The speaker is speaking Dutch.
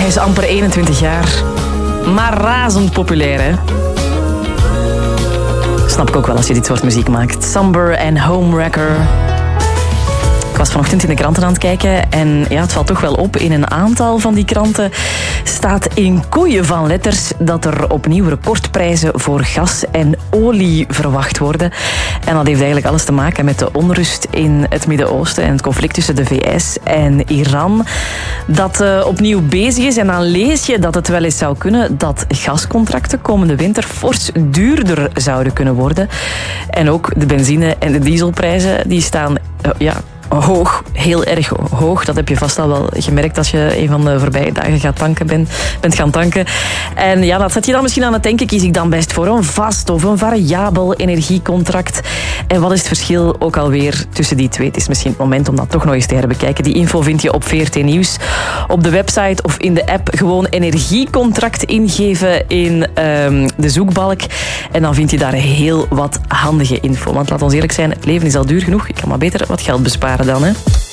Hij is amper 21 jaar. Maar razend populair, hè? Snap ik ook wel als je dit soort muziek maakt. Somber en Homewrecker. Ik was vanochtend in de kranten aan het kijken en ja, het valt toch wel op. In een aantal van die kranten staat in koeien van letters dat er opnieuw recordprijzen voor gas en olie verwacht worden. En dat heeft eigenlijk alles te maken met de onrust in het Midden-Oosten en het conflict tussen de VS en Iran. Dat opnieuw bezig is en dan lees je dat het wel eens zou kunnen dat gascontracten komende winter fors duurder zouden kunnen worden. En ook de benzine- en de dieselprijzen die staan hoog, heel erg hoog. Dat heb je vast al wel gemerkt als je een van de voorbije dagen bent gaan tanken. En ja, dat zet je dan misschien aan het denken. Kies ik dan best voor een vast of een variabel energiecontract? En wat is het verschil ook alweer tussen die twee? Het is misschien het moment om dat toch nog eens te herbekijken. Die info vind je op VRT Nieuws. Op de website of in de app gewoon energiecontract ingeven in de zoekbalk. En dan vind je daar heel wat handige info. Want laat ons eerlijk zijn, het leven is al duur genoeg. Je kan maar beter wat geld besparen dan, hè?